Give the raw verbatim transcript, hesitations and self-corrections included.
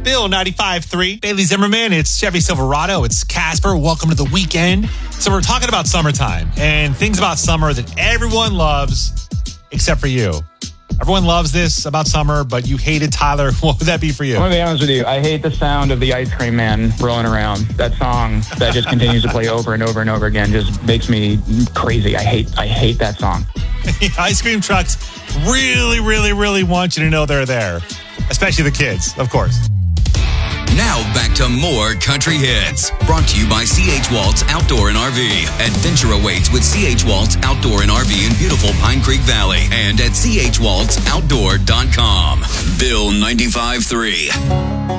Bill ninety-five point three. Bailey Zimmerman. It's Chevy Silverado. It's Casper. Welcome to the weekend. So we're talking about summertime and things about summer that everyone loves except for you. Everyone loves this about summer, but you hated Tyler. What would that be for you? I'm going to be honest with you. I hate the sound of the ice cream man rolling around. That song that just continues to play over and over and over again just makes me crazy. I hate I hate that song. Ice cream trucks really, really, really want you to know they're there. Especially the kids, of course. Now back to more country hits. Brought to you by C H Waltz Outdoor and R V. Adventure awaits with C H Waltz Outdoor and R V in beautiful Pine Creek Valley and at c h waltz outdoor dot com. Bill ninety-five point three.